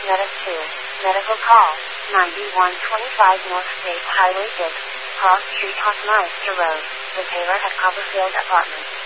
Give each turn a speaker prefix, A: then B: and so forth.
A: Medic 2. Medical call. 9125 North State Highway 6. Cross Street off Meister Road. The Taylor at Copperfield Apartments.